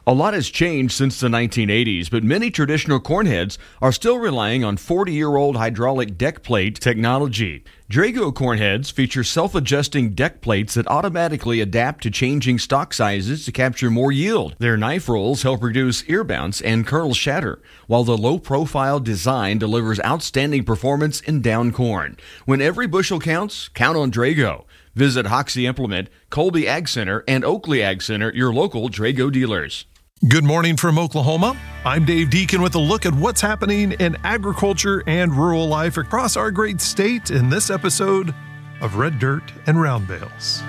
A lot has changed since the 1980s, but many traditional cornheads are still relying on 40-year-old hydraulic deck plate technology. Drago cornheads feature self-adjusting deck plates that automatically adapt to changing stock sizes to capture more yield. Their knife rolls help reduce ear bounce and kernel shatter, while the low-profile design delivers outstanding performance in down corn. When every bushel counts, count on Drago. Visit Hoxie Implement, Colby Ag Center, and Oakley Ag Center, your local Drago dealers. Good morning from Oklahoma. I'm Dave Deacon with a look at what's happening in agriculture and rural life across our great state in this episode of Red Dirt and Round Bales.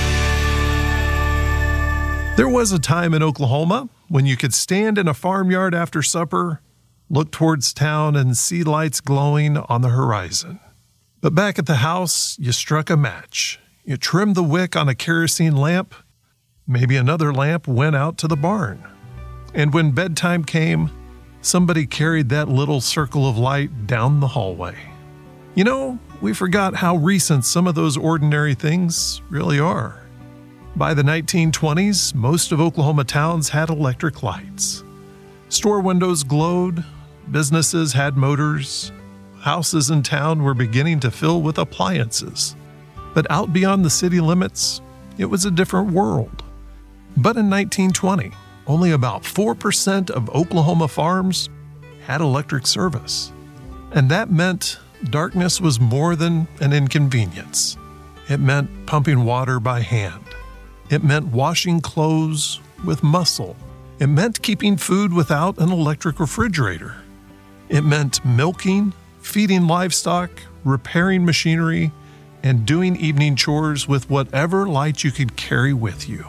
There was a time in Oklahoma when you could stand in a farmyard after supper, look towards town, and see lights glowing on the horizon. But back at the house, you struck a match. You trimmed the wick on a kerosene lamp. Maybe another lamp went out to the barn. And when bedtime came, somebody carried that little circle of light down the hallway. You know, we forgot how recent some of those ordinary things really are. By the 1920s, most of Oklahoma towns had electric lights. Store windows glowed, businesses had motors, houses in town were beginning to fill with appliances. But out beyond the city limits, it was a different world. But in 1920, only about 4% of Oklahoma farms had electric service. And that meant darkness was more than an inconvenience. It meant pumping water by hand. It meant washing clothes with muscle. It meant keeping food without an electric refrigerator. It meant milking, feeding livestock, repairing machinery, and doing evening chores with whatever light you could carry with you.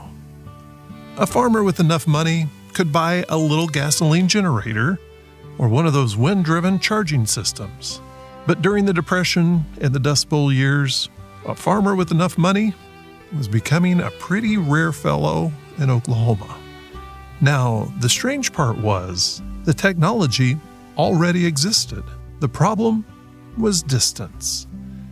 A farmer with enough money could buy a little gasoline generator or one of those wind-driven charging systems. But during the Depression and the Dust Bowl years, a farmer with enough money was becoming a pretty rare fellow in Oklahoma. Now, the strange part was the technology already existed. The problem was distance.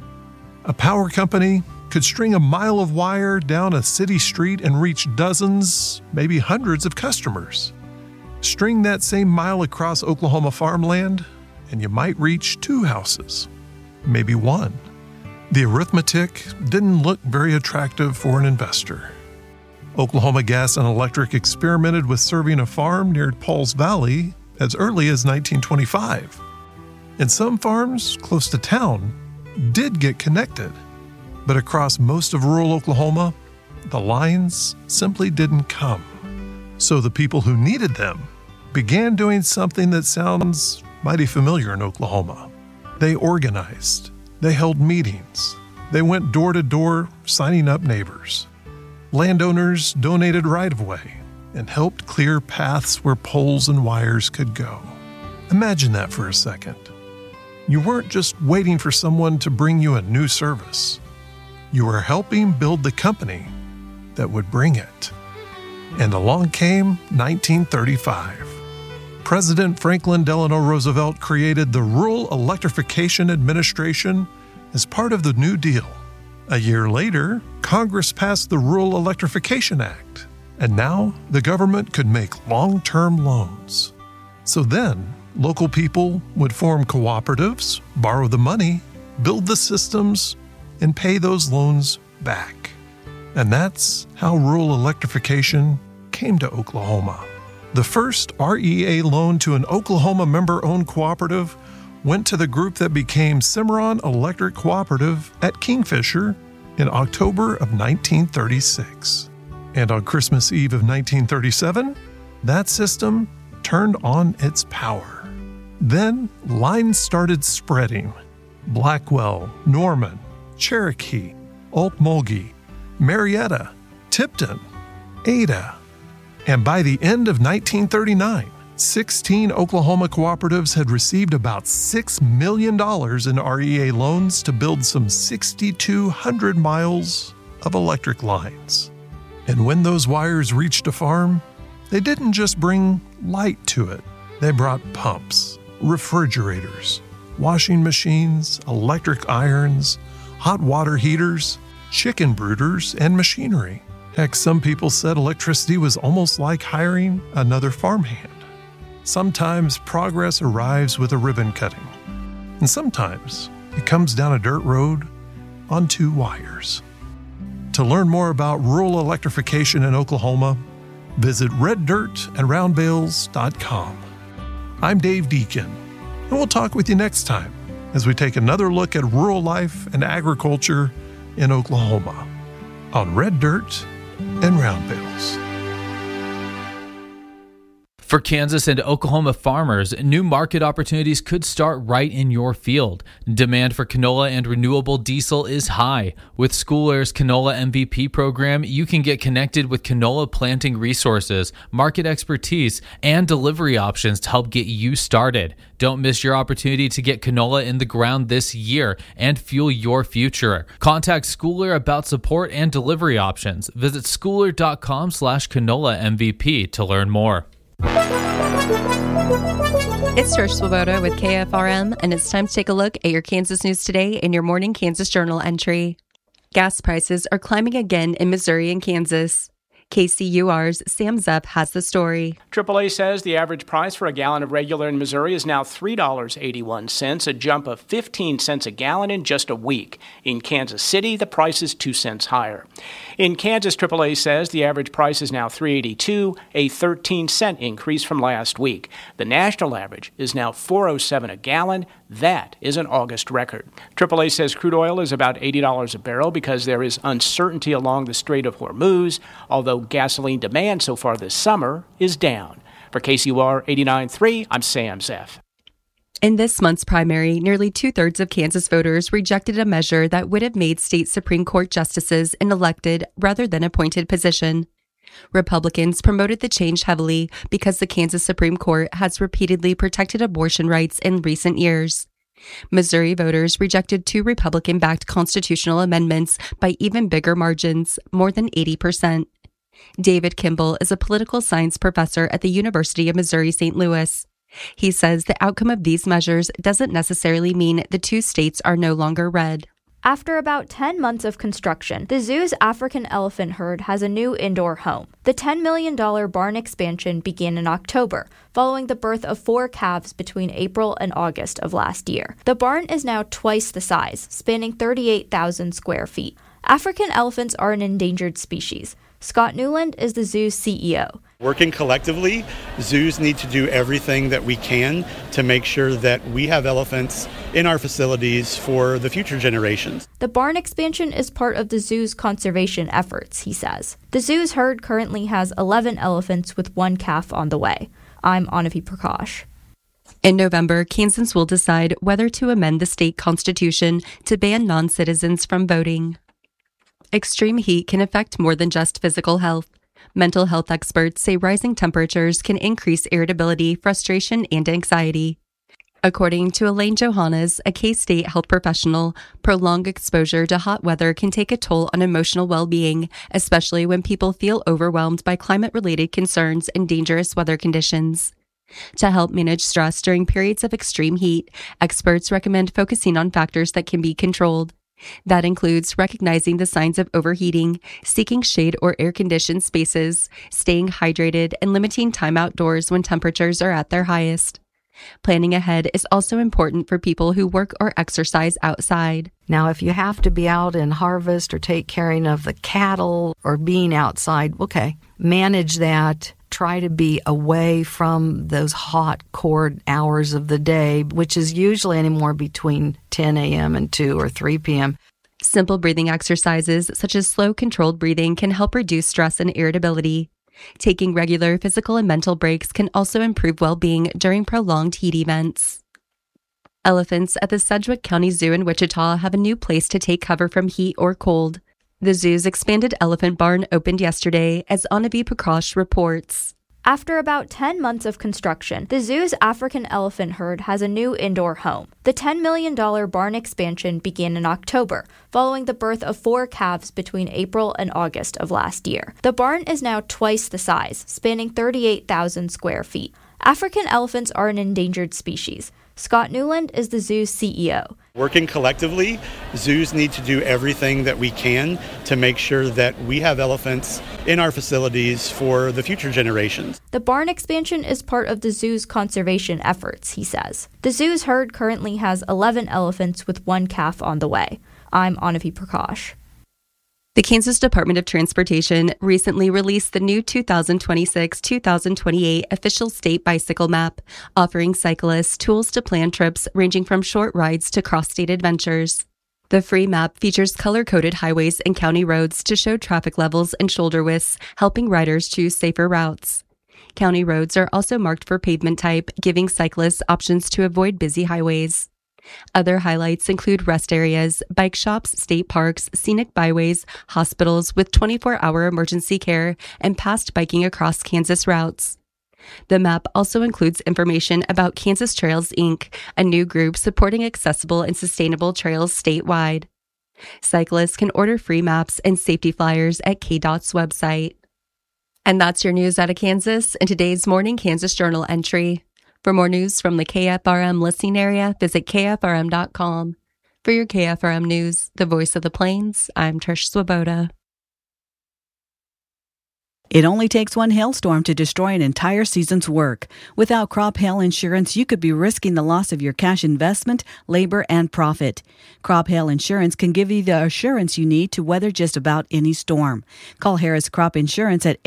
A power company could string a mile of wire down a city street and reach dozens, maybe hundreds of customers. String that same mile across Oklahoma farmland, and you might reach 2 houses, maybe 1. The arithmetic didn't look very attractive for an investor. Oklahoma Gas and Electric experimented with serving a farm near Pauls Valley as early as 1925. And some farms close to town did get connected. But across most of rural Oklahoma, the lines simply didn't come. So the people who needed them began doing something that sounds mighty familiar in Oklahoma. They organized. They held meetings. They went door to door, signing up neighbors. Landowners donated right-of-way and helped clear paths where poles and wires could go. Imagine that for a second. You weren't just waiting for someone to bring you a new service. You were helping build the company that would bring it. And along came 1935. President Franklin Delano Roosevelt created the Rural Electrification Administration as part of the New Deal. A year later, Congress passed the Rural Electrification Act, and now the government could make long-term loans. So then, local people would form cooperatives, borrow the money, build the systems, and pay those loans back. And that's how rural electrification came to Oklahoma. The first REA loan to an Oklahoma member-owned cooperative went to the group that became Cimarron Electric Cooperative at Kingfisher in October of 1936. And on Christmas Eve of 1937, that system turned on its power. Then lines started spreading. Blackwell, Norman, Cherokee, Okmulgee, Marietta, Tipton, Ada. And by the end of 1939, 16 Oklahoma cooperatives had received about $6 million in REA loans to build some 6,200 miles of electric lines. And when those wires reached a farm, they didn't just bring light to it. They brought pumps, refrigerators, washing machines, electric irons, hot water heaters, chicken brooders, and machinery. Heck, some people said electricity was almost like hiring another farmhand. Sometimes progress arrives with a ribbon cutting, and sometimes it comes down a dirt road on 2 wires. To learn more about rural electrification in Oklahoma, visit reddirtandroundbales.com. I'm Dave Deacon, and we'll talk with you next time as we take another look at rural life and agriculture in Oklahoma on Red Dirt and Round Bales. For Kansas and Oklahoma farmers, new market opportunities could start right in your field. Demand for canola and renewable diesel is high. With School Air's Canola MVP program, you can get connected with canola planting resources, market expertise, and delivery options to help get you started. Don't miss your opportunity to get canola in the ground this year and fuel your future. Contact School Air about support and delivery options. Visit schooler.com/canola MVP to learn more. It's Trish Swoboda with KFRM, and it's time to take a look at your Kansas news today in your morning Kansas Journal entry. Gas prices are climbing again in Missouri and Kansas. KCUR's Sam Zepp has the story. AAA says the average price for a gallon of regular in Missouri is now $3.81, a jump of 15 cents a gallon in just a week. In Kansas City, the price is 2 cents higher. In Kansas, AAA says the average price is now $3.82, a 13-cent increase from last week. The national average is now $4.07 a gallon. That is an August record. AAA says crude oil is about $80 a barrel because there is uncertainty along the Strait of Hormuz, although gasoline demand so far this summer is down. For KCUR 89.3, I'm Sam Zeff. In this month's primary, nearly 2/3 of Kansas voters rejected a measure that would have made state Supreme Court justices an elected rather than appointed position. Republicans promoted the change heavily because the Kansas Supreme Court has repeatedly protected abortion rights in recent years. Missouri voters rejected 2 Republican-backed constitutional amendments by even bigger margins, more than 80%. David Kimball is a political science professor at the University of Missouri-St. Louis. He says the outcome of these measures doesn't necessarily mean the 2 states are no longer red. After about 10 months of construction, the zoo's African elephant herd has a new indoor home. The $10 million barn expansion began in October, following the birth of 4 calves between April and August of last year. The barn is now twice the size, spanning 38,000 square feet. African elephants are an endangered species. Scott Newland is the zoo's CEO. Working collectively, zoos need to do everything that we can to make sure that we have elephants in our facilities for the future generations. The barn expansion is part of the zoo's conservation efforts, he says. The zoo's herd currently has 11 elephants with 1 calf on the way. I'm Anavi Prakash. In November, Kansans will decide whether to amend the state constitution to ban non-citizens from voting. Extreme heat can affect more than just physical health. Mental health experts say rising temperatures can increase irritability, frustration, and anxiety. According to Elaine Johannes, a K-State health professional, prolonged exposure to hot weather can take a toll on emotional well-being, especially when people feel overwhelmed by climate-related concerns and dangerous weather conditions. To help manage stress during periods of extreme heat, experts recommend focusing on factors that can be controlled. That includes recognizing the signs of overheating, seeking shade or air-conditioned spaces, staying hydrated, and limiting time outdoors when temperatures are at their highest. Planning ahead is also important for people who work or exercise outside. Now, if you have to be out in harvest or take care of the cattle or being outside, okay, manage that. Try to be away from those hot core hours of the day, which is usually anywhere between 10 a.m. and 2 or 3 p.m. Simple breathing exercises such as slow, controlled breathing can help reduce stress and irritability. Taking regular physical and mental breaks can also improve well-being during prolonged heat events. Elephants at the Sedgwick County Zoo in Wichita have a new place to take cover from heat or cold. The zoo's expanded elephant barn opened yesterday, as Anavi Prakash reports. After about 10 months of construction, the zoo's African elephant herd has a new indoor home. The $10 million barn expansion began in October, following the birth of 4 calves between April and August of last year. The barn is now twice the size, spanning 38,000 square feet. African elephants are an endangered species. Scott Newland is the zoo's CEO. Working collectively, zoos need to do everything that we can to make sure that we have elephants in our facilities for the future generations. The barn expansion is part of the zoo's conservation efforts, he says. The zoo's herd currently has 11 elephants with 1 calf on the way. I'm Anavi Prakash. The Kansas Department of Transportation recently released the new 2026-2028 official state bicycle map, offering cyclists tools to plan trips ranging from short rides to cross-state adventures. The free map features color-coded highways and county roads to show traffic levels and shoulder widths, helping riders choose safer routes. County roads are also marked for pavement type, giving cyclists options to avoid busy highways. Other highlights include rest areas, bike shops, state parks, scenic byways, hospitals with 24-hour emergency care, and past biking across Kansas routes. The map also includes information about Kansas Trails, Inc., a new group supporting accessible and sustainable trails statewide. Cyclists can order free maps and safety flyers at KDOT's website. And that's your news out of Kansas in today's Morning Kansas Journal entry. For more news from the KFRM listening area, visit KFRM.com. For your KFRM news, the voice of the Plains, I'm Trish Swoboda. It only takes one hailstorm to destroy an entire season's work. Without crop hail insurance, you could be risking the loss of your cash investment, labor, and profit. Crop hail insurance can give you the assurance you need to weather just about any storm. Call Harris Crop Insurance at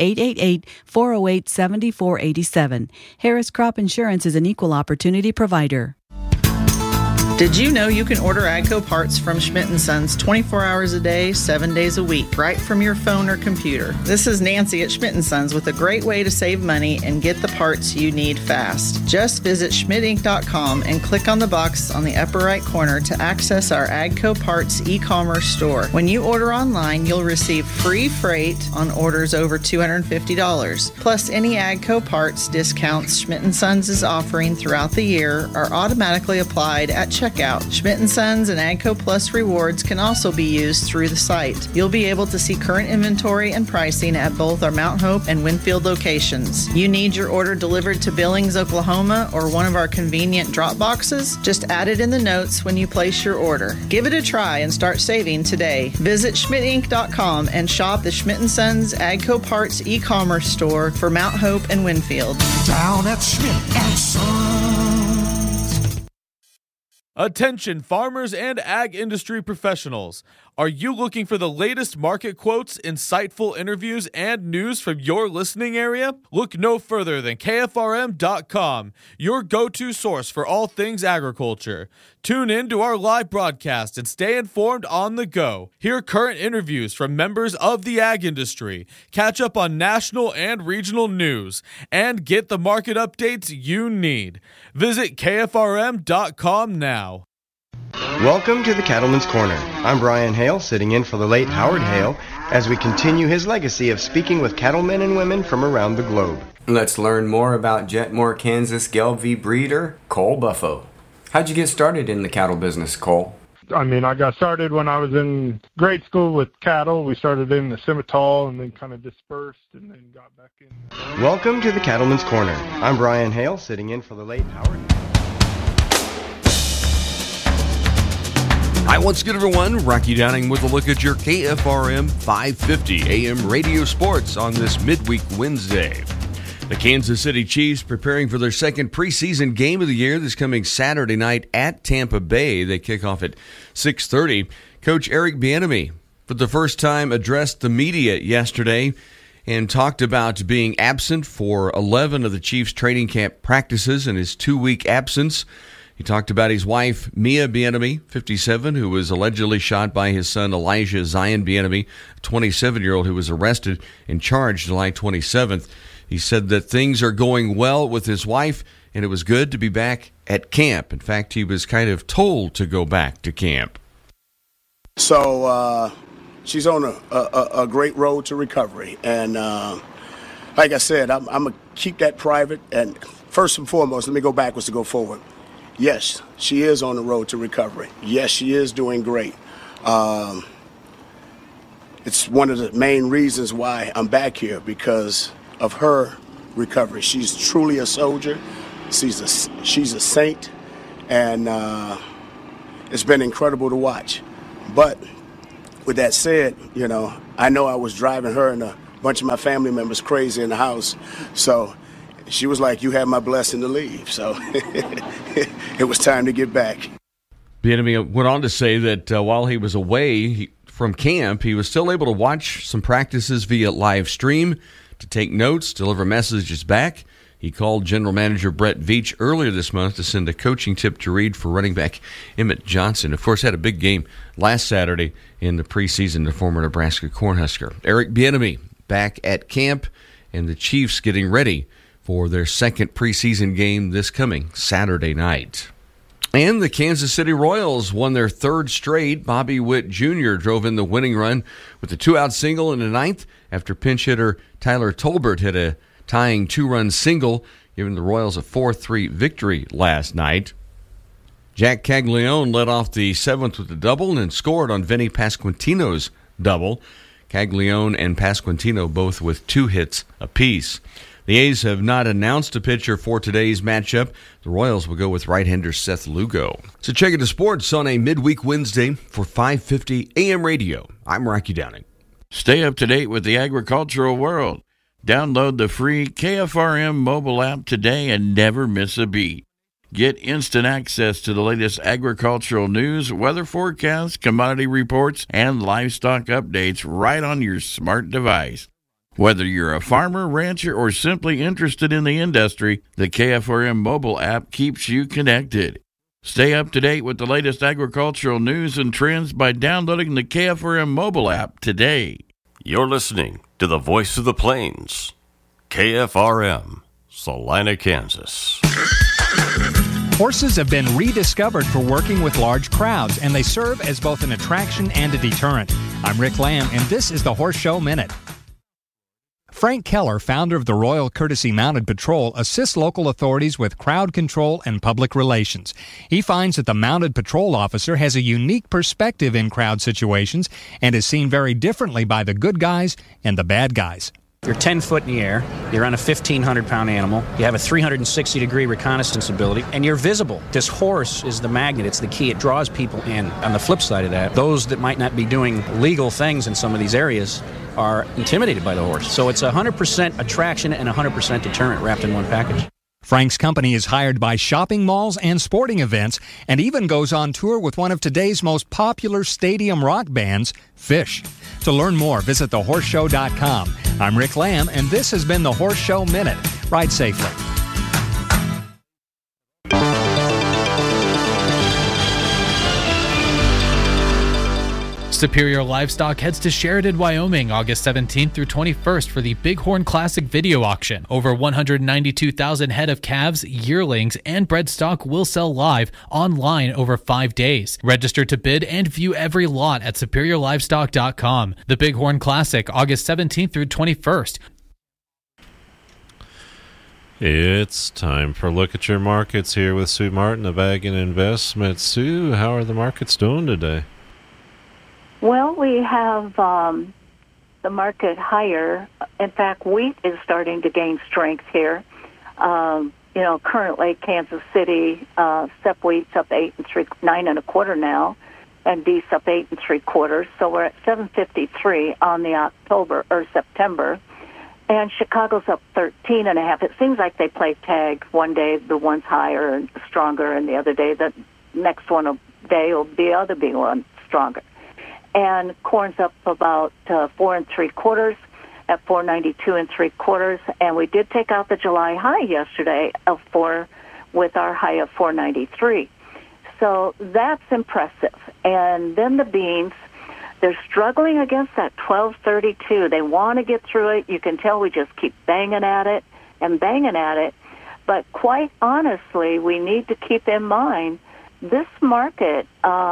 888-408-7487. Harris Crop Insurance is an equal opportunity provider. Did you know you can order AGCO parts from Schmidt & Sons 24 hours a day, 7 days a week, right from your phone or computer? This is Nancy at Schmidt & Sons with a great way to save money and get the parts you need fast. Just visit schmidtinc.com and click on the box on the upper right corner to access our AGCO parts e-commerce store. When you order online, you'll receive free freight on orders over $250. Plus, any AGCO parts discounts Schmidt & Sons is offering throughout the year are automatically applied at checkout. Schmidt & Sons and AGCO Plus rewards can also be used through the site. You'll be able to see current inventory and pricing at both our Mount Hope and Winfield locations. You need your order delivered to Billings, Oklahoma, or one of our convenient drop boxes? Just add it in the notes when you place your order. Give it a try and start saving today. Visit schmidtinc.com and shop the Schmidt & Sons AGCO Parts e-commerce store for Mount Hope and Winfield. Down at Schmidt & Sons. Attention farmers and ag industry professionals. Are you looking for the latest market quotes, insightful interviews, and news from your listening area? Look no further than KFRM.com, your go-to source for all things agriculture. Tune in to our live broadcast and stay informed on the go. Hear current interviews from members of the ag industry, catch up on national and regional news, and get the market updates you need. Visit KFRM.com now. Welcome to the Cattleman's Corner. I'm Brian Hale, sitting in for the late Howard Hale, as we continue his legacy of speaking with cattlemen and women from around the globe. Let's learn more about Jetmore, Kansas Gelbvieh breeder Cole Buffo. How'd you get started in the cattle business, Cole? I got started when I was in grade school with cattle. We started in the Simmental and then kind of dispersed and then got back in. Welcome to the Cattleman's Corner. I'm Brian Hale, sitting in for the late Howard Hale. Hi, once again, everyone. Rocky Downing with a look at your KFRM 550 AM radio sports on this midweek Wednesday. The Kansas City Chiefs preparing for their second preseason game of the year this coming Saturday night at Tampa Bay. They kick off at 6:30. Coach Eric Bieniemy, for the first time, addressed the media yesterday and talked about being absent for 11 of the Chiefs' training camp practices in his 2-week absence. He talked about his wife, Mia Bieniemy, 57, who was allegedly shot by his son, Elijah Zion Bieniemy, a 27-year-old who was arrested and charged July 27th. He said that things are going well with his wife, and it was good to be back at camp. In fact, he was kind of told to go back to camp. So she's on a great road to recovery. And like I said, I'm going to keep that private. And first and foremost, let me go backwards to go forward. Yes, she is on the road to recovery. Yes, she is doing great. It's one of the main reasons why I'm back here, because of her recovery. She's truly a soldier. She's a saint, and it's been incredible to watch. But with that said, I know I was driving her and a bunch of my family members crazy in the house, so she was like, "You have my blessing to leave." So it was time to get back. Bieniemy went on to say that while he was away from camp, he was still able to watch some practices via live stream, to take notes, deliver messages back. He called General Manager Brett Veach earlier this month to send a coaching tip to read for running back Emmett Johnson. Of course, had a big game last Saturday in the preseason, the former Nebraska Cornhusker. Eric Bieniemy back at camp, and the Chiefs getting ready for their second preseason game this coming Saturday night. And the Kansas City Royals won their third straight. Bobby Witt Jr. drove in the winning run with a 2-out single in the ninth after pinch hitter Tyler Tolbert hit a tying 2-run single, giving the Royals a 4-3 victory last night. Jack Caglione led off the seventh with a double and scored on Vinny Pasquantino's double. Caglione and Pasquantino both with 2 hits apiece. The A's have not announced a pitcher for today's matchup. The Royals will go with right-hander Seth Lugo. So check it to sports on a midweek Wednesday for 550 AM radio. I'm Rocky Downing. Stay up to date with the agricultural world. Download the free KFRM mobile app today and never miss a beat. Get instant access to the latest agricultural news, weather forecasts, commodity reports, and livestock updates right on your smart device. Whether you're a farmer, rancher, or simply interested in the industry, the KFRM mobile app keeps you connected. Stay up to date with the latest agricultural news and trends by downloading the KFRM mobile app today. You're listening to the Voice of the Plains, KFRM, Salina, Kansas. Horses have been rediscovered for working with large crowds, and they serve as both an attraction and a deterrent. I'm Rick Lamb, and this is the Horse Show Minute. Frank Keller, founder of the Royal Courtesy Mounted Patrol, assists local authorities with crowd control and public relations. He finds that the mounted patrol officer has a unique perspective in crowd situations and is seen very differently by the good guys and the bad guys. You're 10 foot in the air, you're on a 1,500-pound animal, you have a 360-degree reconnaissance ability, and you're visible. This horse is the magnet, it's the key, it draws people in. On the flip side of that, those that might not be doing legal things in some of these areas are intimidated by the horse. So it's 100% attraction and 100% deterrent wrapped in one package. Frank's company is hired by shopping malls and sporting events and even goes on tour with one of today's most popular stadium rock bands, Phish. To learn more, visit thehorseshow.com. I'm Rick Lamb, and this has been the Horse Show Minute. Ride safely. Superior Livestock heads to Sheridan, Wyoming, August 17th through 21st for the Bighorn Classic Video Auction. Over 192,000 head of calves, yearlings, and bred stock will sell live online over 5 days. Register to bid and view every lot at superiorlivestock.com. The Bighorn Classic, August 17th through 21st. It's time for a look at your markets here with Sue Martin of Ag and Investment. Sue, how are the markets doing today? Well, we have the market higher. In fact, wheat is starting to gain strength here. Currently Kansas City, step wheat's up 9 1/4 now, and beef's up 8 3/4. So we're at 753 on the September, and Chicago's up 13.5. It seems like they play tag. One day the one's higher and stronger, and the other day the next day will be the other big one stronger. And corn's up about 4 3/4 at 4.92 3/4. And we did take out the July high yesterday of 4 with our high of 4.93. So that's impressive. And then the beans, they're struggling against that 12.32. They want to get through it. You can tell we just keep banging at it. But quite honestly, we need to keep in mind this market.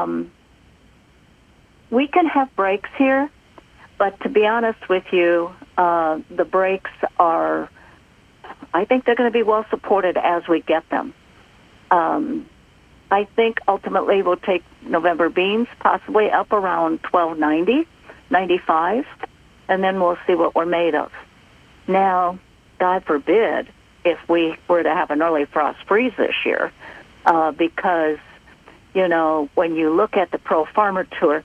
We can have breaks here, but to be honest with you, the breaks are, I think they're going to be well supported as we get them. I think ultimately we'll take November beans possibly up around 12.90, 95, and then we'll see what we're made of. Now, God forbid, if we were to have an early frost freeze this year, because, when you look at the Pro Farmer Tour,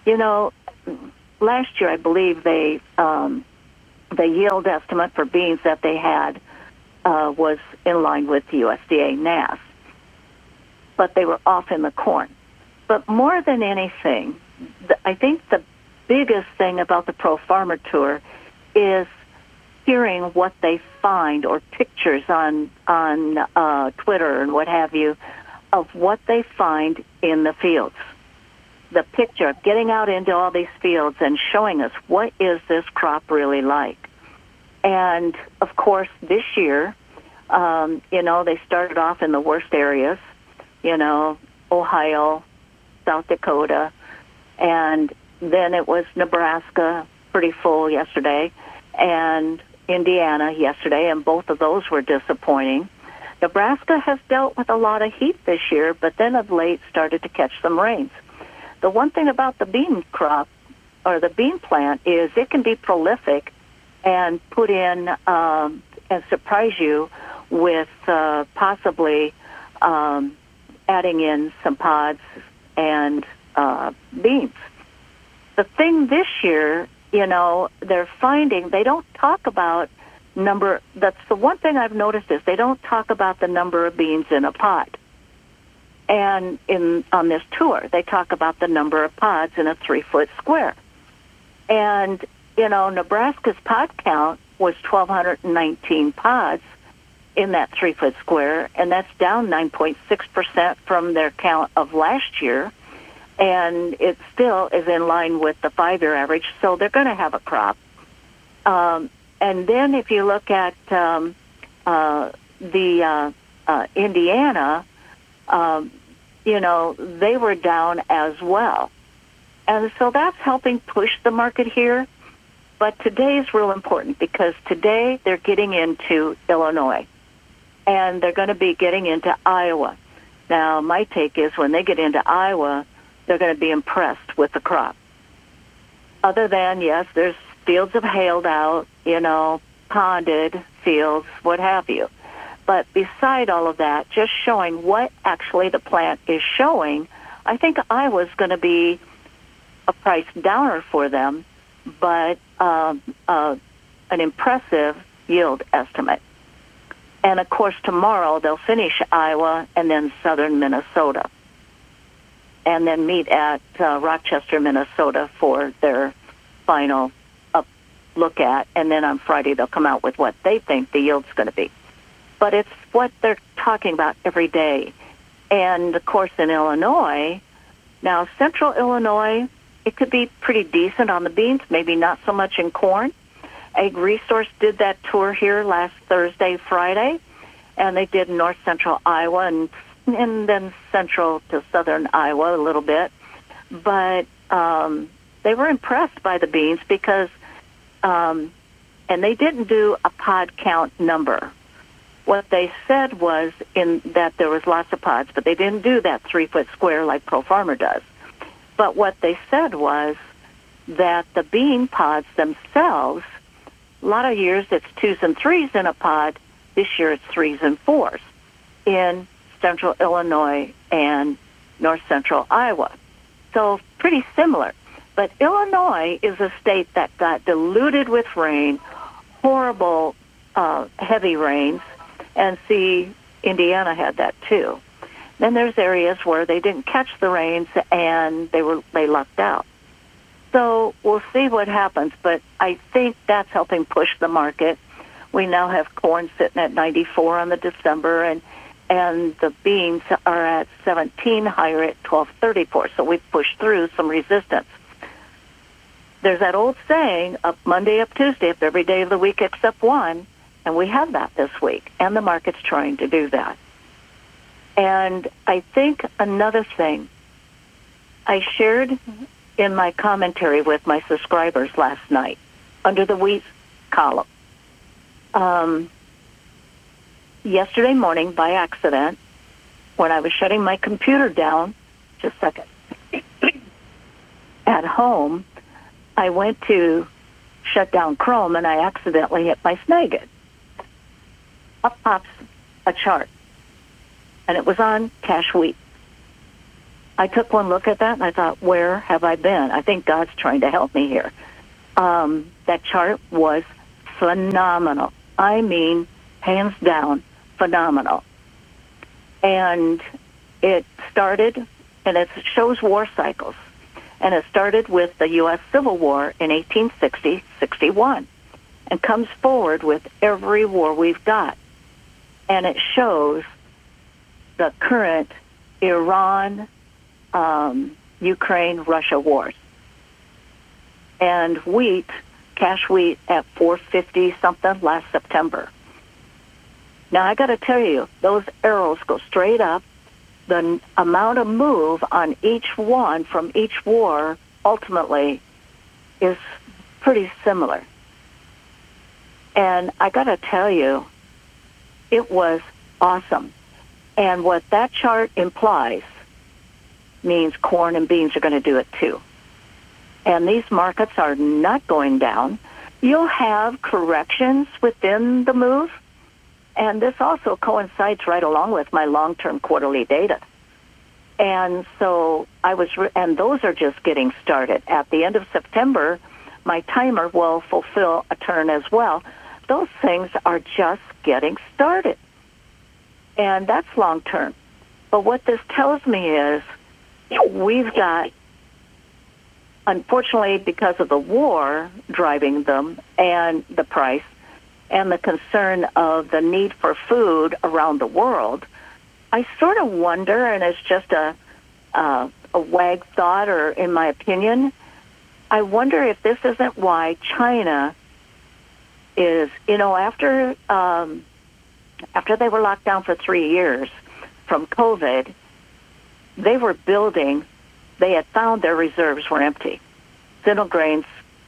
last year I believe the yield estimate for beans that they had was in line with the USDA NASS, but they were off in the corn. But more than anything, I think the biggest thing about the Pro Farmer Tour is hearing what they find, or pictures on Twitter and what have you, of what they find in the fields. The picture of getting out into all these fields and showing us what is this crop really like. And, of course, this year, they started off in the worst areas, Ohio, South Dakota, and then it was Nebraska, pretty full yesterday, and Indiana yesterday, and both of those were disappointing. Nebraska has dealt with a lot of heat this year, but then of late started to catch some rains. The one thing about the bean crop, or the bean plant, is it can be prolific and put in and surprise you with possibly adding in some pods and beans. The thing this year, they're finding they don't talk about number. That's the one thing I've noticed, is they don't talk about the number of beans in a pod. And on this tour, they talk about the number of pods in a 3-foot square. And, Nebraska's pod count was 1,219 pods in that 3-foot square, and that's down 9.6% from their count of last year. And it still is in line with the 5-year average, so they're going to have a crop. And then if you look at Indiana, they were down as well. And so that's helping push the market here. But today is real important, because today they're getting into Illinois, and they're going to be getting into Iowa. Now, my take is when they get into Iowa, they're going to be impressed with the crop. Other than, yes, there's fields have hailed out, ponded fields, what have you. But beside all of that, just showing what actually the plant is showing, I think Iowa's going to be a price downer for them, but an impressive yield estimate. And, of course, tomorrow they'll finish Iowa and then southern Minnesota, and then meet at Rochester, Minnesota for their final look at. And then on Friday they'll come out with what they think the yield's going to be. But it's what they're talking about every day. And, of course, in Illinois, now central Illinois, it could be pretty decent on the beans, maybe not so much in corn. Ag Resource did that tour here last Thursday, Friday, and they did north central Iowa and then central to southern Iowa a little bit. But they were impressed by the beans because, and they didn't do a pod count number. What they said was that there was lots of pods, but they didn't do that 3-foot square like Pro Farmer does. But what they said was that the bean pods themselves, a lot of years it's 2s and 3s in a pod. This year it's 3s and 4s in central Illinois and north central Iowa. So pretty similar. But Illinois is a state that got diluted with rain, horrible heavy rains, and see, Indiana had that too. Then there's areas where they didn't catch the rains and they lucked out. So we'll see what happens, but I think that's helping push the market. We now have corn sitting at 94 on the December, and the beans are at 17, higher at 12.34. So we've pushed through some resistance. There's that old saying, up Monday, up Tuesday, up every day of the week except one, and we have that this week, and the market's trying to do that. And I think another thing, I shared in my commentary with my subscribers last night, under the wheat column. Yesterday morning, by accident, when I was shutting my computer down, just a second, at home, I went to shut down Chrome, and I accidentally hit my Snagit. Up pops a chart. and it was on cash wheat. I took one look at that, and I thought, where have I been? I think God's trying to help me here. That chart was phenomenal. I mean, hands down, phenomenal. And it started, and it shows war cycles. And it started with the U.S. Civil War in 1860-61 and comes forward with every war we've got. And it shows the current Iran, Ukraine, Russia wars. And wheat, cash wheat at $4.50 something last September. Now, I got to tell you, those arrows go straight up. The amount of move on each one from each war ultimately is pretty similar. And I got to tell you, it was awesome. And what that chart implies means corn and beans are going to do it too. And these markets are not going down. You'll have corrections within the move. And this also coincides right along with my long-term quarterly data. And so and those are just getting started. At the end of September, my timer will fulfill a turn as well. Those things are just getting started. And that's long-term. But what this tells me is we've got, unfortunately, because of the war driving them and the price, and the concern of the need for food around the world, I sort of wonder, and it's just a wag thought, or in my opinion, I wonder if this isn't why China is, after they were locked down for 3 years from COVID, they were building, they had found their reserves were empty. Fennel grains,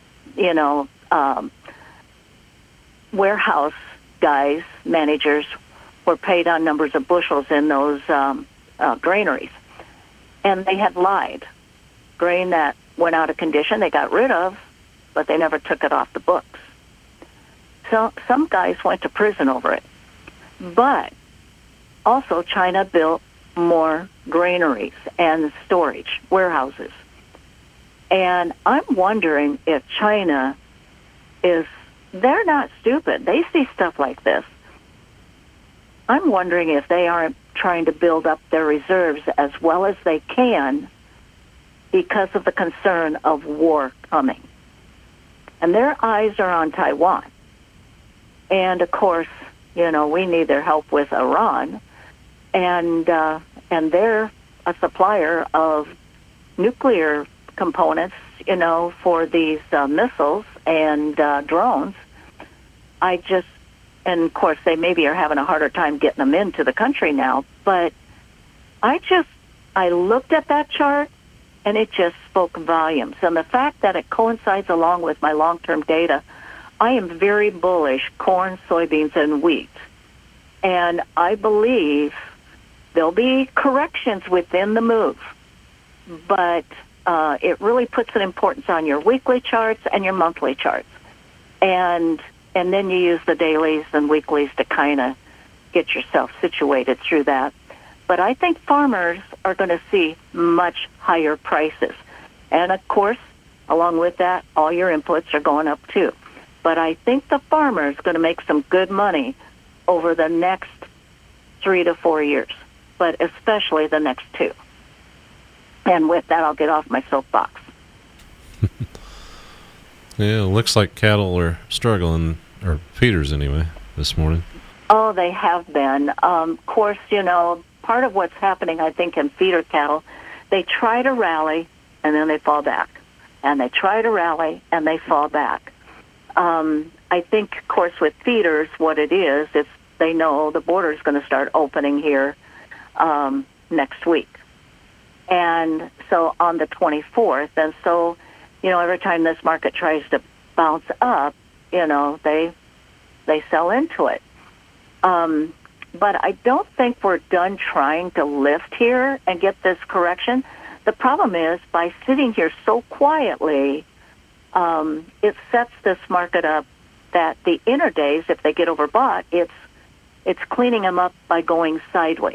warehouse guys, managers, were paid on numbers of bushels in those granaries. And they had lied. Grain that went out of condition, they got rid of, but they never took it off the books. So some guys went to prison over it. But also China built more granaries and storage, warehouses. And I'm wondering if China they're not stupid. They see stuff like this. I'm wondering if they aren't trying to build up their reserves as well as they can because of the concern of war coming. And their eyes are on Taiwan. And, of course, we need their help with Iran. And they're a supplier of nuclear components, for these missiles and drones. And of course they maybe are having a harder time getting them into the country now, but I looked at that chart and it just spoke volumes. And the fact that it coincides along with my long-term data, I am very bullish corn, soybeans, and wheat. And I believe there'll be corrections within the move, but it really puts an importance on your weekly charts and your monthly charts. And then you use the dailies and weeklies to kind of get yourself situated through that. But I think farmers are going to see much higher prices. And, of course, along with that, all your inputs are going up too. But I think the farmer is going to make some good money over the next 3 to 4 years, but especially the next 2. And with that, I'll get off my soapbox. Yeah, it looks like cattle are struggling, or feeders anyway, this morning. Oh, they have been. Of course, part of what's happening, I think, in feeder cattle, they try to rally, and then they fall back. And they try to rally, and they fall back. I think, of course, with feeders, what it is they know the border is going to start opening here next week. And so on the 24th, and so, every time this market tries to bounce up, they sell into it. But I don't think we're done trying to lift here and get this correction. The problem is, by sitting here so quietly, it sets this market up that the inner days, if they get overbought, it's cleaning them up by going sideways.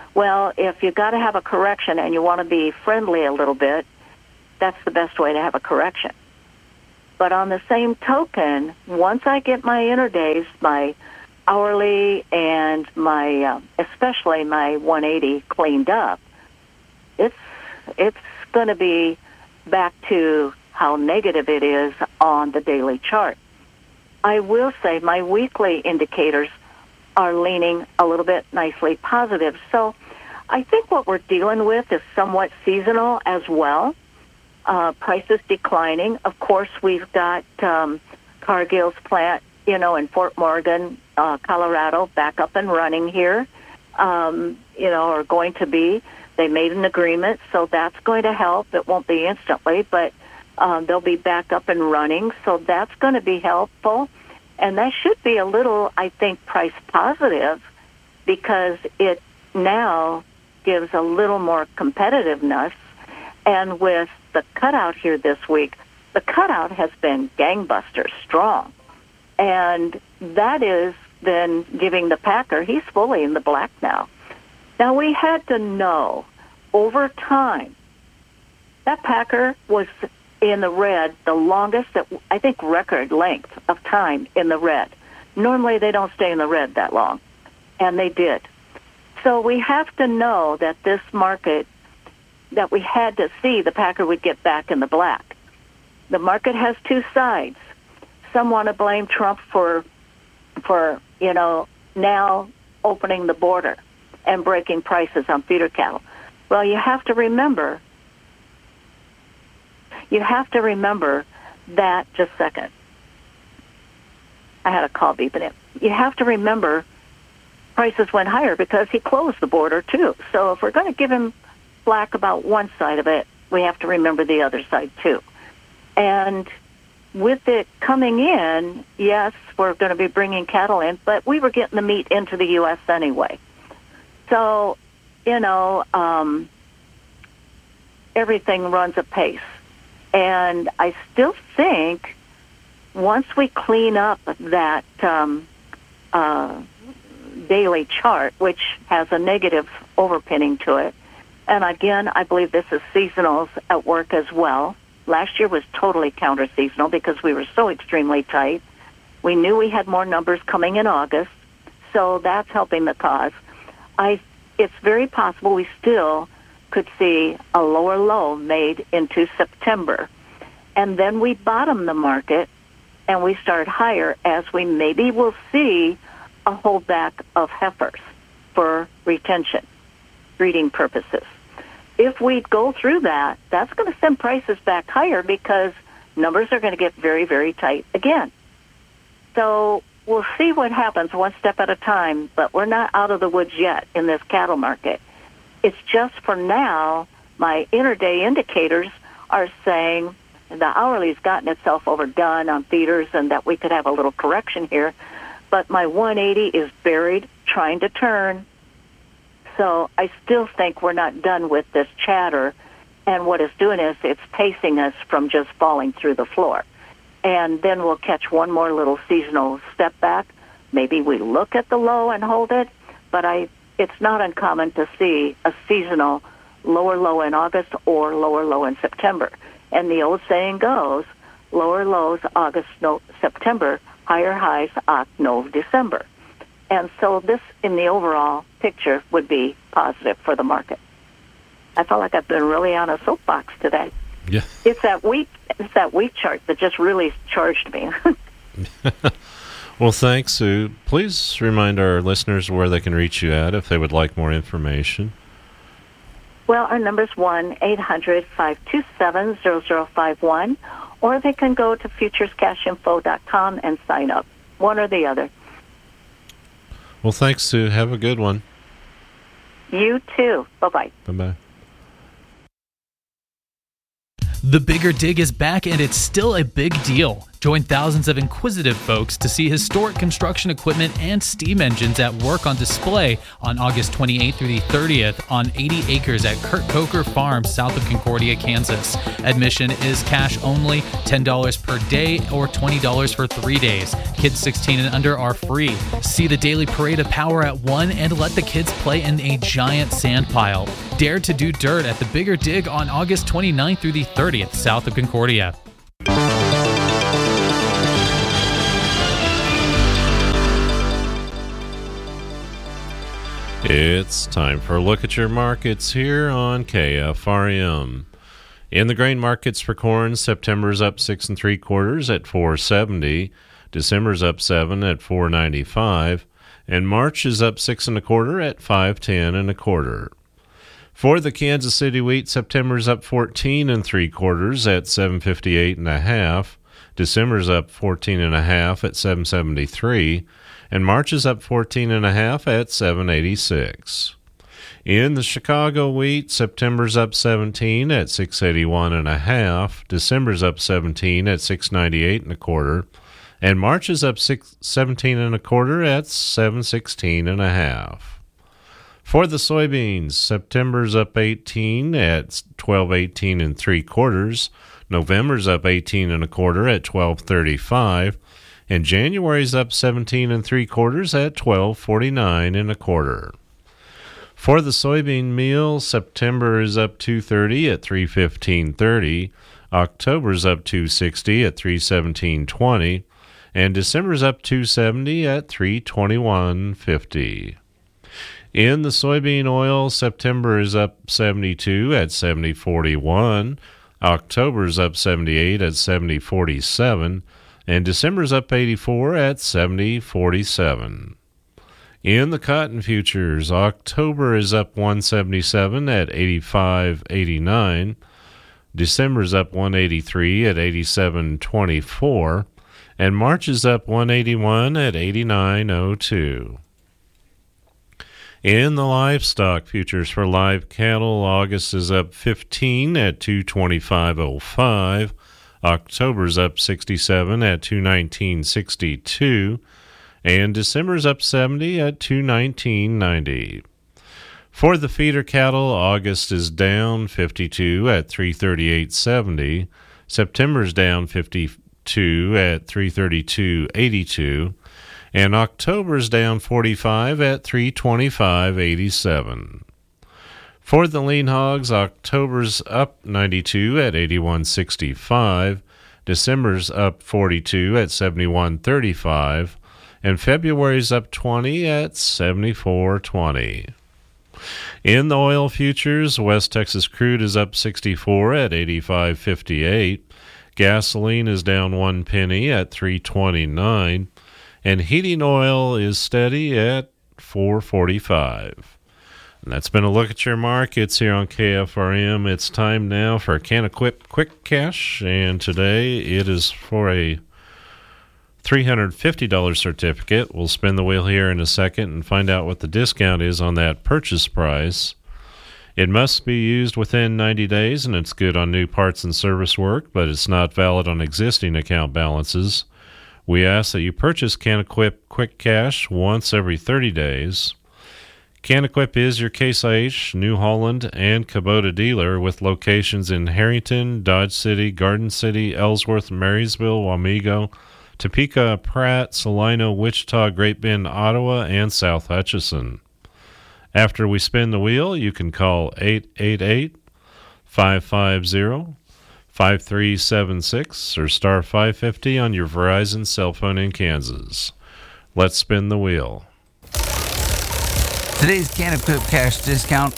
Well, if you got to have a correction and you want to be friendly a little bit, that's the best way to have a correction. But on the same token, once I get my interdays, my hourly and my especially my 180 cleaned up, it's going to be back to how negative it is on the daily chart. I will say my weekly indicators are leaning a little bit nicely positive. So I think what we're dealing with is somewhat seasonal as well. Prices declining. Of course, we've got Cargill's plant, in Fort Morgan, Colorado, back up and running here, or going to be. They made an agreement, so that's going to help. It won't be instantly, but they'll be back up and running, so that's going to be helpful. And that should be a little, I think, price positive because it now gives a little more competitiveness. And with the cutout here this week, the cutout has been gangbusters strong. And that is then giving the packer, he's fully in the black now. Now, we had to know over time that packer was in the red the longest, I think, record length of time in the red. Normally, they don't stay in the red that long, and they did. So we have to know that this market, that we had to see the packer would get back in the black. The market has two sides. Some want to blame Trump for now opening the border and breaking prices on feeder cattle. Well, you have to remember that, just a second. I had a call beeping in. You have to remember prices went higher because he closed the border too. So if we're going to give him flack about one side of it, we have to remember the other side too. And with it coming in, yes, we're going to be bringing cattle in, but we were getting the meat into the U.S. anyway. So, everything runs a pace. And I still think once we clean up that daily chart, which has a negative overpinning to it, and again, I believe this is seasonals at work as well. Last year was totally counter-seasonal because we were so extremely tight. We knew we had more numbers coming in August, so that's helping the cause. It's very possible we still could see a lower low made into September. And then we bottom the market and we start higher as we maybe will see a holdback of heifers for retention, breeding purposes. If we go through that, that's going to send prices back higher because numbers are going to get very, very tight again. So we'll see what happens one step at a time, but we're not out of the woods yet in this cattle market. It's just for now, my intraday indicators are saying the hourly's gotten itself overdone on feeders and that we could have a little correction here. But my 180 is buried, trying to turn. So I still think we're not done with this chatter. And what it's doing is it's pacing us from just falling through the floor. And then we'll catch one more little seasonal step back. Maybe we look at the low and hold it. But it's not uncommon to see a seasonal lower low in August or lower low in September. And the old saying goes, lower lows August, September, higher highs October, December. And so this, in the overall picture, would be positive for the market. I felt like I've been really on a soapbox today. Yeah. It's that wheat chart that just really charged me. Well, thanks, Sue. Please remind our listeners where they can reach you at if they would like more information. Well, our number is 1-800-527-0051, or they can go to futurescashinfo.com and sign up, one or the other. Well, thanks, Sue. Have a good one. You too. Bye-bye. Bye-bye. The Bigger Dig is back, and it's still a big deal. Join thousands of inquisitive folks to see historic construction equipment and steam engines at work on display on August 28th through the 30th on 80 acres at Kurt Coker Farm, south of Concordia, Kansas. Admission is cash only, $10 per day or $20 for 3 days. Kids 16 and under are free. See the daily parade of power at 1 and let the kids play in a giant sand pile. Dare to do dirt at the Bigger Dig on August 29th through the 30th, south of Concordia. It's time for a look at your markets here on KFRM. In the grain markets for corn, September's up 6 3/4 at $4.70. December's up 7 at $4.95, and March is up 6 1/4 at $5.10 1/4. For the Kansas City wheat, September's up 14 3/4 at $7.58 1/2. December's up 14 1/2 at $7.73, and March is up 14 1/2 at $7.86. In the Chicago wheat, September's up 17 at $6.81 1/2. December's up 17 at $6.98 1/4. And March is up 17 1/4 at $7.16 1/2. For the soybeans, September's up 18 at $12.18 3/4. November's up 18 1/4 at $12.35. And January's up 17 3/4 at $12.49 1/4. For the soybean meal, September is up $2.30 at $3.15.30. October's up $2.60 at $3.17.20. And December's up $2.70 at $3.21.50. In the soybean oil, September is up 72 at $70.41. October's up 78 at $70.47. And December's up 84 at $70.47. In the cotton futures, October is up 177 at 85.89. December's up 183 at 87.24. And March is up 181 at 89.02. In the livestock futures for live cattle, August is up 15 at 225.05. October's up 67 at 219.62. And December's up 70 at 219.90. For the feeder cattle, August is down 52 at 338.70. September's down 52 at 332.82. And October's down 45 at 325.87. For the lean hogs, October's up 92 at 81.65. December's up 42 at 71.35. And February's up 20 at 74.20. In the oil futures, West Texas crude is up 64 at 85.58. Gasoline is down 1 penny at $3.29. And heating oil is steady at $4.45. And that's been a look at your markets here on KFRM. It's time now for Can-Equip Quick Cash, and today it is for a $350 certificate. We'll spin the wheel here in a second and find out what the discount is on that purchase price. It must be used within 90 days, and it's good on new parts and service work, but it's not valid on existing account balances. We ask that you purchase Can-Equip Quick Cash once every 30 days. Can-Equip is your Case IH, New Holland, and Kubota dealer with locations in Harrington, Dodge City, Garden City, Ellsworth, Marysville, Wamego, Topeka, Pratt, Salino, Wichita, Great Bend, Ottawa, and South Hutchinson. After we spin the wheel, you can call 888-550-5376 or star 550 on your Verizon cell phone in Kansas. Let's spin the wheel. Today's Can-Equip Cash discount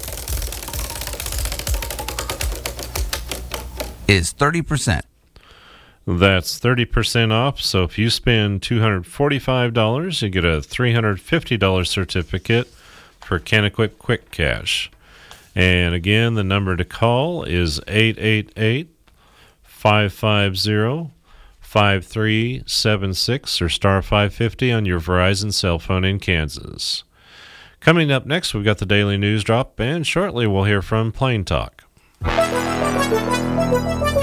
is 30%. That's 30% off, so if you spend $245, you get a $350 certificate for Can-Equip Quick Cash. And again, the number to call is 888-550-5376 or star 550 on your Verizon cell phone in Kansas. Coming up next, we've got the Daily News Drop, and shortly we'll hear from Plain Talk.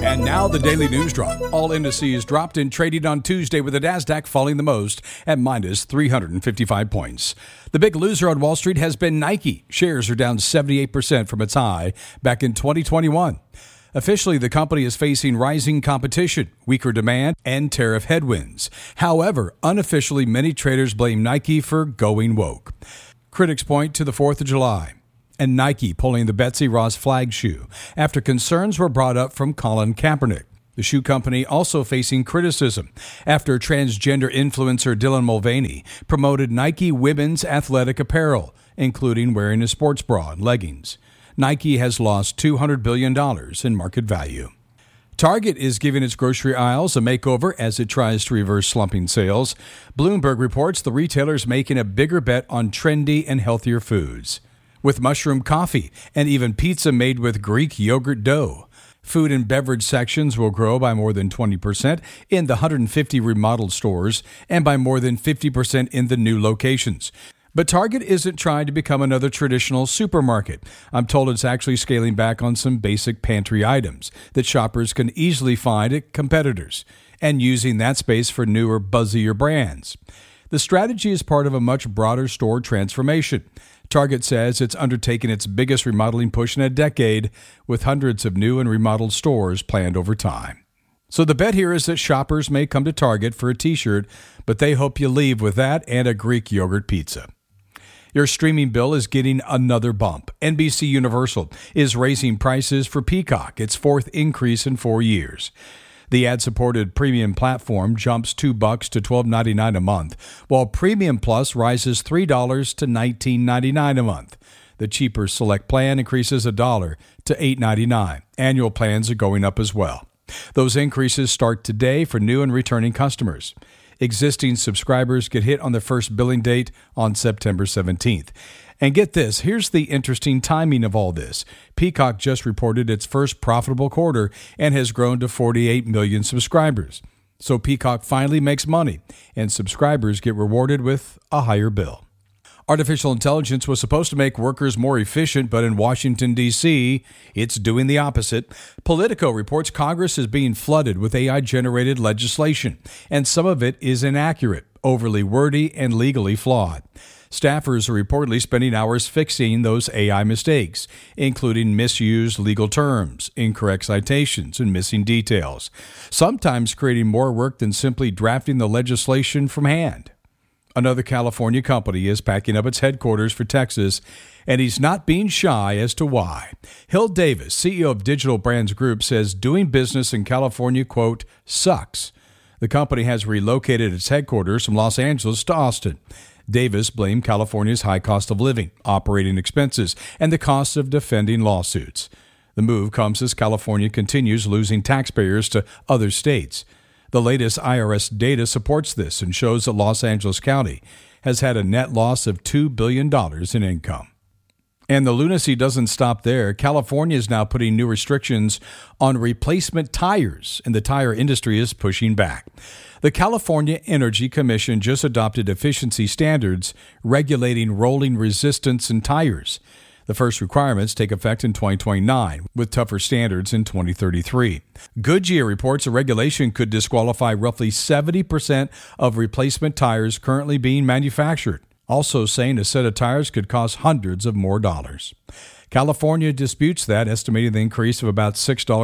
And now the Daily News Drop. All indices dropped in trading on Tuesday with the Nasdaq falling the most at minus 355 points. The big loser on Wall Street has been Nike. Shares are down 78% from its high back in 2021. Officially, the company is facing rising competition, weaker demand, and tariff headwinds. However, unofficially, many traders blame Nike for going woke. Critics point to the 4th of July and Nike pulling the Betsy Ross flag shoe after concerns were brought up from Colin Kaepernick. The shoe company also facing criticism after transgender influencer Dylan Mulvaney promoted Nike women's athletic apparel, including wearing a sports bra and leggings. Nike has lost $200 billion in market value. Target is giving its grocery aisles a makeover as it tries to reverse slumping sales. Bloomberg reports the retailer's making a bigger bet on trendy and healthier foods, with mushroom coffee and even pizza made with Greek yogurt dough. Food and beverage sections will grow by more than 20% in the 150 remodeled stores and by more than 50% in the new locations. But Target isn't trying to become another traditional supermarket. I'm told it's actually scaling back on some basic pantry items that shoppers can easily find at competitors and using that space for newer, buzzier brands. The strategy is part of a much broader store transformation. Target says it's undertaken its biggest remodeling push in a decade, with hundreds of new and remodeled stores planned over time. So the bet here is that shoppers may come to Target for a t-shirt, but they hope you leave with that and a Greek yogurt pizza. Your streaming bill is getting another bump. NBC Universal is raising prices for Peacock, its fourth increase in 4 years. The ad-supported premium platform jumps $2 to $12.99 a month, while Premium Plus rises $3 to $19.99 a month. The cheaper Select plan increases $1 to $8.99. Annual plans are going up as well. Those increases start today for new and returning customers. Existing subscribers get hit on the first billing date on September 17th. And get this, here's the interesting timing of all this. Peacock just reported its first profitable quarter and has grown to 48 million subscribers. So Peacock finally makes money, and subscribers get rewarded with a higher bill. Artificial intelligence was supposed to make workers more efficient, but in Washington, D.C., it's doing the opposite. Politico reports Congress is being flooded with AI-generated legislation, and some of it is inaccurate, overly wordy, and legally flawed. Staffers are reportedly spending hours fixing those AI mistakes, including misused legal terms, incorrect citations, and missing details, sometimes creating more work than simply drafting the legislation from hand. Another California company is packing up its headquarters for Texas, and he's not being shy as to why. Hill Davis, CEO of Digital Brands Group, says doing business in California, quote, sucks. The company has relocated its headquarters from Los Angeles to Austin. Davis blamed California's high cost of living, operating expenses, and the cost of defending lawsuits. The move comes as California continues losing taxpayers to other states. The latest IRS data supports this and shows that Los Angeles County has had a net loss of $2 billion in income. And the lunacy doesn't stop there. California is now putting new restrictions on replacement tires, and the tire industry is pushing back. The California Energy Commission just adopted efficiency standards regulating rolling resistance in tires. The first requirements take effect in 2029, with tougher standards in 2033. Goodyear reports a regulation could disqualify roughly 70% of replacement tires currently being manufactured, also saying a set of tires could cost hundreds of more dollars. California disputes that, estimating the increase of about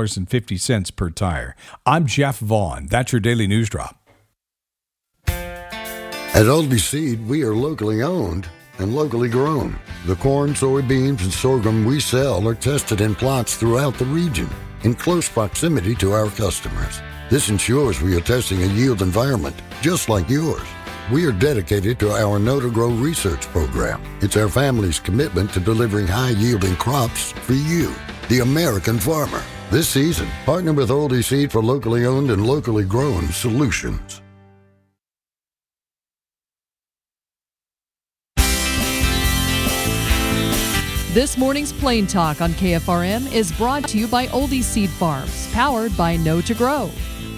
$6.50 per tire. I'm Jeff Vaughn. That's your Daily News Drop. At Aldi Seed, we are locally owned and locally grown. The corn, soybeans, and sorghum we sell are tested in plots throughout the region in close proximity to our customers. This ensures we are testing a yield environment just like yours. We are dedicated to our Know to Grow research program. It's our family's commitment to delivering high-yielding crops for you, the American farmer. This season, partner with Aldi Seed for locally owned and locally grown solutions. This morning's Plain Talk on KFRM is brought to you by Oldie Seed Farms, powered by Know to Grow.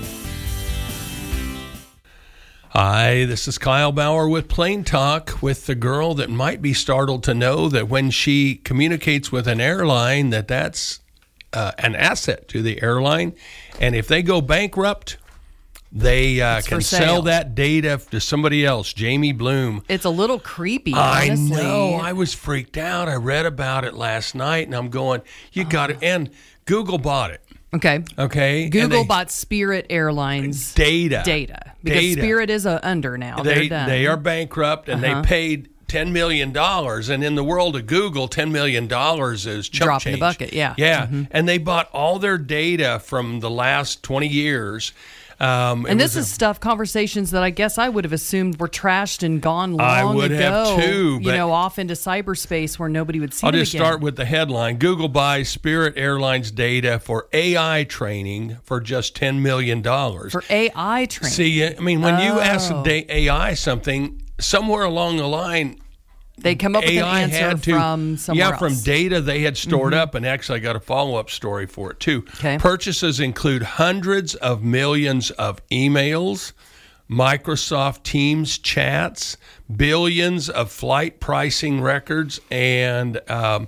Hi, this is Kyle Bauer with Plain Talk, with the girl that might be startled to know that when she communicates with an airline, that's an asset to the airline, and if they go bankrupt, they can sell that data to somebody else. Jamie Bloom. It's a little creepy, honestly. I know. I was freaked out. I read about it last night, and I'm going, you got it. And Google bought it. Okay. Google bought Spirit Airlines data. Because Spirit is under now. They're done. They are bankrupt, and they paid $10 million. And in the world of Google, $10 million is chump drop change. in the bucket, yeah. Yeah. And they bought all their data from the last 20 years. And this is conversations that I guess I would have assumed were trashed and gone long I would ago. have too. But off into cyberspace where nobody would see I'll them just again. start with the headline. Google buys Spirit Airlines data for AI training for just $10 million. For AI training? See, I mean, when you ask AI something, somewhere along the line, they come up with an answer from somewhere else. Yeah, from data they had stored up, and actually I got a follow-up story for it, too. Okay. Purchases include hundreds of millions of emails, Microsoft Teams chats, billions of flight pricing records, and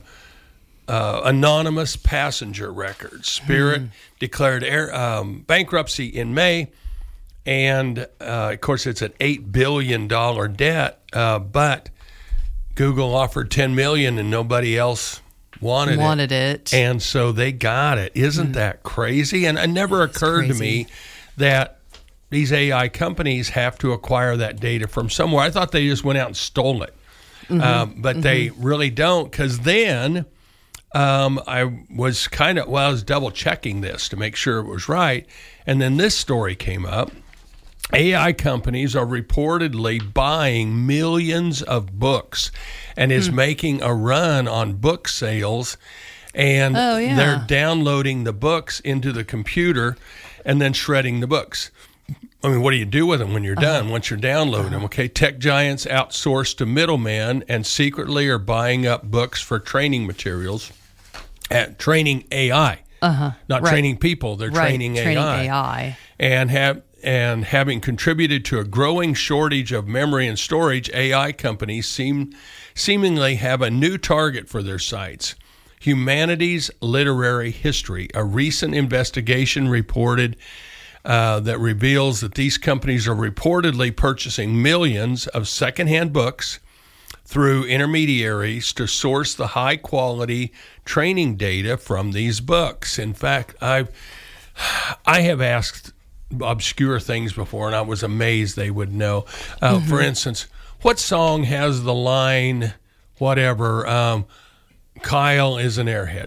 anonymous passenger records. Spirit declared bankruptcy in May, and, of course, it's an $8 billion debt, but Google offered $10 million and nobody else wanted it. And so they got it. Isn't that crazy? And it never occurred to me that these AI companies have to acquire that data from somewhere. I thought they just went out and stole it. But they really don't, because then I was I was double checking this to make sure it was right. And then this story came up. AI companies are reportedly buying millions of books and is making a run on book sales. And they're downloading the books into the computer and then shredding the books. I mean, what do you do with them when you're done, once you're downloading them? Okay, tech giants outsource to middlemen and secretly are buying up books for training materials, training AI. Not training people, they're training AI. And having contributed to a growing shortage of memory and storage, AI companies seemingly have a new target for their sites. Humanities Literary History, a recent investigation reported that reveals that these companies are reportedly purchasing millions of secondhand books through intermediaries to source the high-quality training data from these books. In fact, I have asked obscure things before, and I was amazed they would know. For instance, what song has the line, whatever, Kyle is an airhead?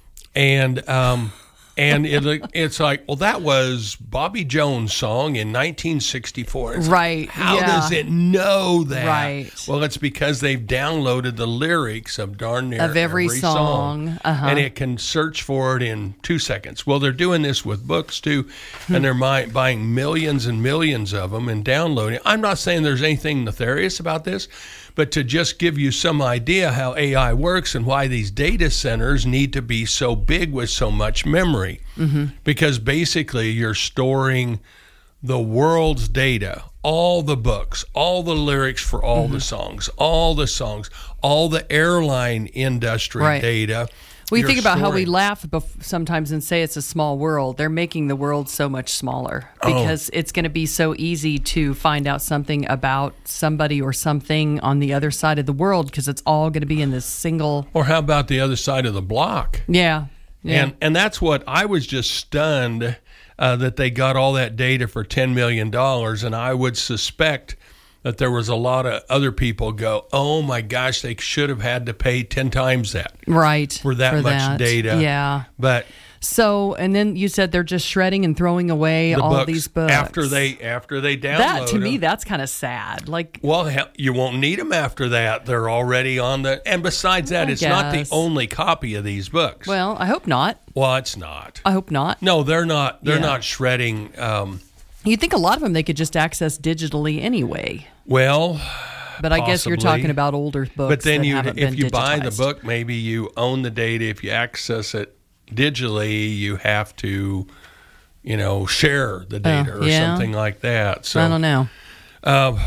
And it's like, well, that was Bobby Jones' song in 1964. It's right. Like, how does it know that? Right. Well, it's because they've downloaded the lyrics of darn near every song. And it can search for it in 2 seconds. Well, they're doing this with books, too, and they're buying millions and millions of them and downloading. I'm not saying there's anything nefarious about this, but to just give you some idea how AI works and why these data centers need to be so big with so much memory. Because basically you're storing the world's data, all the books, all the lyrics for all the songs, all the airline industry data. Well, you think about how we laugh sometimes and say it's a small world. They're making the world so much smaller because it's going to be so easy to find out something about somebody or something on the other side of the world because it's all going to be in this single... Or how about the other side of the block? Yeah. And that's what I was just stunned that they got all that data for $10 million, and I would suspect that there was a lot of other people go, oh my gosh, they should have had to pay 10 times that. Right. For that much data. Yeah. But so, and then you said they're just shredding and throwing away all these books. After they download that, to me, that's kind of sad. Like, well, hell, you won't need them after that. They're already on the, and besides that, it's not the only copy of these books. Well, I hope not. Well, it's not. I hope not. No, they're not. They're not shredding. You'd think a lot of them they could just access digitally anyway. Well, but I guess you're talking about older books. But then if you buy the digitized. book, maybe you own the data. If you access it digitally, you have to, share the data or something like that. So I don't know.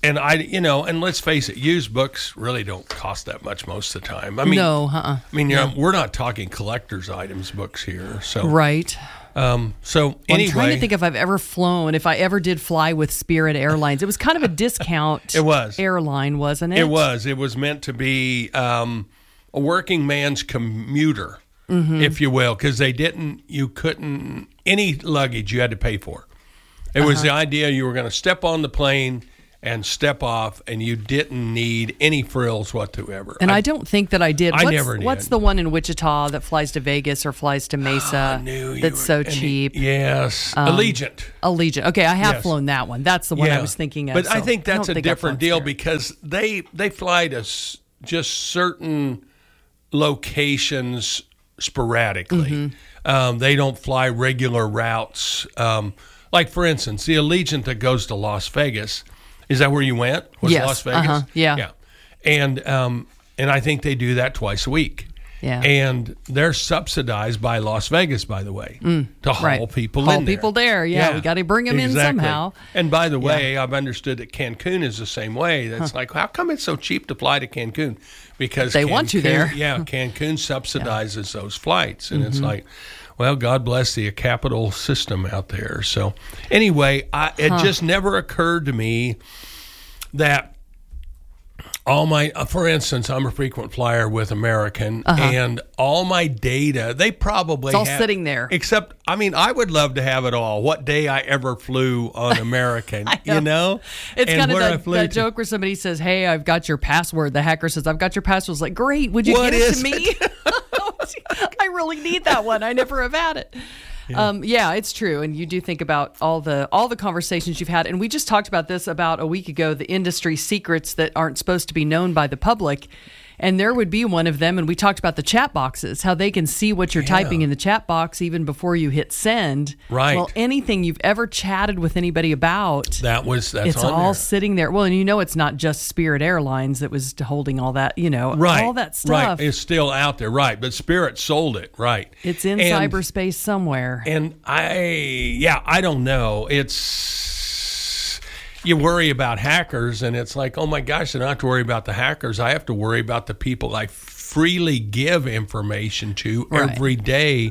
And and let's face it, used books really don't cost that much most of the time. I mean, no, we're not talking collector's items books here. So right. So anyway, I'm trying to think if I've ever flown, if I ever did fly with Spirit Airlines. It was kind of a discount. It was airline, wasn't it? It was. It was meant to be a working man's commuter, if you will, because you couldn't any luggage you had to pay for. It was the idea you were going to step on the plane and step off, and you didn't need any frills whatsoever. And I don't think that I did. I never did. What's the one in Wichita that flies to Vegas or flies to Mesa that's so cheap? Yes, Allegiant. Allegiant. Okay, I have flown that one. That's the one I was thinking of. But I think that's a different deal because they fly to just certain locations sporadically. They don't fly regular routes. Like, for instance, the Allegiant that goes to Las Vegas. Is that where you went? Yes. Las Vegas? Yeah. And I think they do that twice a week. Yeah. And they're subsidized by Las Vegas, by the way, to haul people in there. Haul people there, yeah. We got to bring them in somehow. And by the way, I've understood that Cancun is the same way. That's like, how come it's so cheap to fly to Cancun? Because they want you there. Yeah, Cancun subsidizes those flights. And it's like, well, God bless the capital system out there. So anyway, it just never occurred to me that for instance, I'm a frequent flyer with American, and all my data, they probably it's all sitting there. Except, I would love to have it all. What day I ever flew on American, know? It's kind of that joke where somebody says, hey, I've got your password. The hacker says, I've got your password. It's like, great, would you get it to me? I really need that one. I never have had it. Yeah, it's true. And you do think about all the conversations you've had. And we just talked about this about a week ago, the industry secrets that aren't supposed to be known by the public. And there would be one of them. And we talked about the chat boxes, how they can see what you're typing in the chat box even before you hit send. Right. Well, anything you've ever chatted with anybody about, that's it's on all there. sitting there. Well, and it's not just Spirit Airlines that was holding all that, right. all that stuff. Right. It's still out there. Right. But Spirit sold it. Right. It's in cyberspace somewhere. And I don't know. You worry about hackers, and it's like, oh my gosh, I don't have to worry about the hackers. I have to worry about the people I freely give information to every day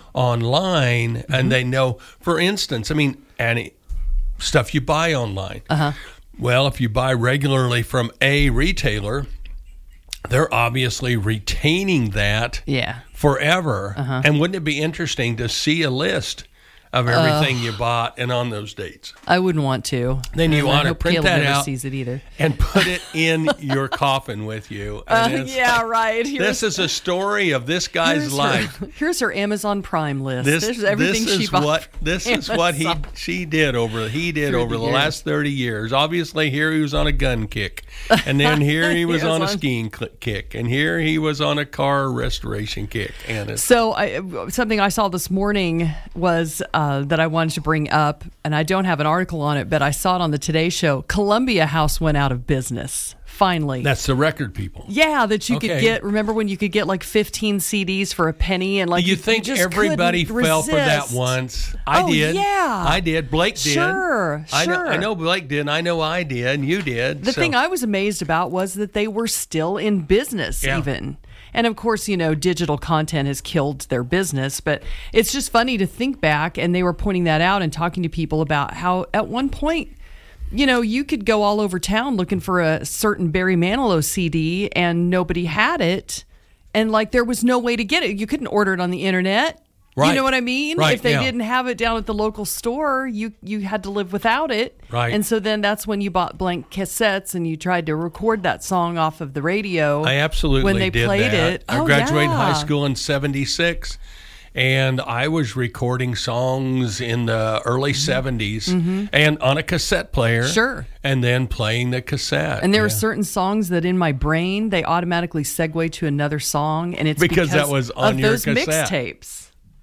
online, and they know, for instance, any stuff you buy online. Well, if you buy regularly from a retailer, they're obviously retaining that forever. And wouldn't it be interesting to see a list of everything you bought and on those dates? I wouldn't want to. Then you want to print that out sees it either. and put it in your coffin with you. Right. This is a story of this guy's life. Here's her Amazon Prime list. This is everything she bought. This is what he did over the last 30 years. Obviously, here he was on a gun kick, and then here he was on a skiing kick, and here he was on a car restoration kick. And something I saw this morning was that I wanted to bring up, and I don't have an article on it, but I saw it on the Today Show. Columbia House went out of business. Finally. That's the record people. Yeah, that you could get. Remember when you could get like 15 CDs for a penny? And like, you think everybody fell for that once? I did. Yeah. I did. Blake did. Sure. I know Blake did. I know I did. And you did. The thing I was amazed about was that they were still in business even. And of course, digital content has killed their business, but it's just funny to think back, and they were pointing that out and talking to people about how at one point, you could go all over town looking for a certain Barry Manilow CD and nobody had it. And like, there was no way to get it. You couldn't order it on the internet. Right. You know what I mean? Right, if they didn't have it down at the local store, you had to live without it. Right. And so then that's when you bought blank cassettes and you tried to record that song off of the radio. I absolutely when they did played that. it. I graduated high school in 76, and I was recording songs in the early 70s and on a cassette player. Sure. And then playing the cassette. And there are certain songs that in my brain, they automatically segue to another song, and it's because that was on of your those cassette. Mixtapes.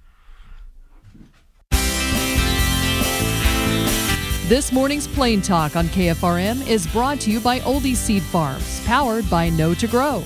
This morning's Plain Talk on KFRM is brought to you by Oldie Seed Farms, powered by Know to Grow.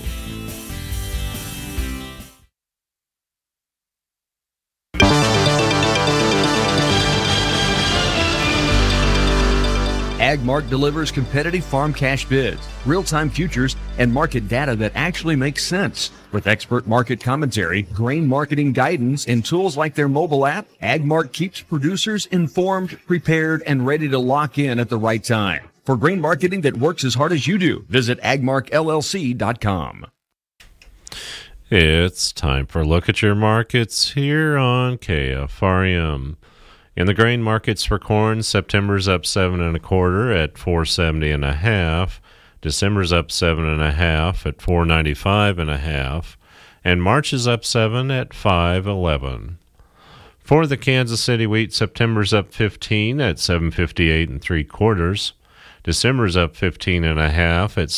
AgMark delivers competitive farm cash bids, real-time futures, and market data that actually makes sense. With expert market commentary, grain marketing guidance, and tools like their mobile app, AgMark keeps producers informed, prepared, and ready to lock in at the right time. For grain marketing that works as hard as you do, visit agmarkllc.com. It's time for a look at your markets here on KFRM. In the grain markets for corn, September's up 7 1/4 at 470 1/2. December's up 7 1/2 at 495 1/2, and March is up 7 at 511. For the Kansas City wheat, September's up 15 at 758 3/4. December's up 15 1/2 at